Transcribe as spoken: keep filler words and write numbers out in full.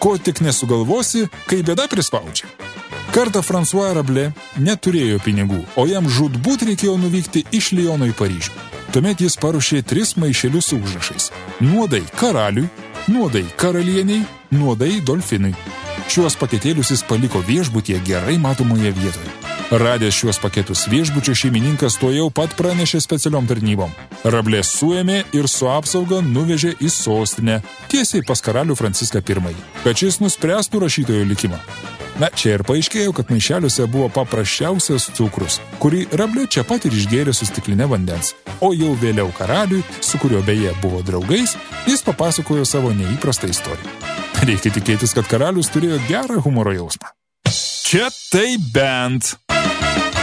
Ko tik nesugalvosi, kai bėda prispaudžia. Kartą François Rabelais neturėjo pinigų, o jam žūtbūt reikėjo nuvykti iš Liono į Paryžių. Tuomet jis paruošė tris maišelius su užrašais. Nuodai karaliui, nuodai karalieniai, nuodai dolfinui. Šiuos paketėlius jis paliko viešbutyje gerai matomoje vietoje. Radęs šiuos paketus viešbučio šeimininkas to jau pat pranešė specialiom tarnybom. Rabelais suėmė ir su apsauga nuvežė į sostinę, tiesiai pas karalių Franciską pirmąjį, kad šis nuspręstų rašytojo likimą. Na, čia ir paaiškėjo, kad maišeliuose buvo paprasčiausias cukrus, kurį Rabelais čia pat ir išgėrė su stikline vandens. O jau vėliau karaliui, su kurio beje buvo draugais, jis papasakojo savo neįprastą istoriją. Reikia tikėtis, kad karalius turėjo gerą humoro jausmą. Čia tai bent.